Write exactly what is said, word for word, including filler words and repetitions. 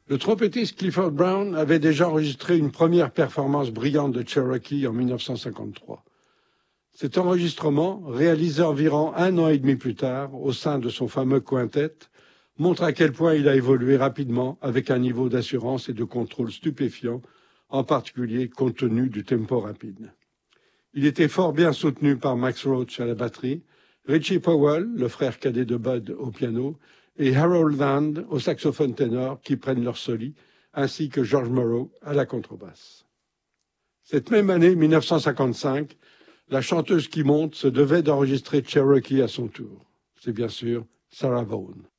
Le trompettiste Clifford Brown avait déjà enregistré une première performance brillante de Cherokee en mille neuf cent cinquante-trois. Cet enregistrement, réalisé environ un an et demi plus tard au sein de son fameux quintet, montre à quel point il a évolué rapidement avec un niveau d'assurance et de contrôle stupéfiant, en particulier compte tenu du tempo rapide. Il était fort bien soutenu par Max Roach à la batterie, Richie Powell, le frère cadet de Bud, au piano, et Harold Land au saxophone ténor qui prennent leur soli, ainsi que George Morrow à la contrebasse. Cette même année, mille neuf cent cinquante-cinq, la chanteuse qui monte se devait d'enregistrer Cherokee à son tour. C'est bien sûr Sarah Vaughan.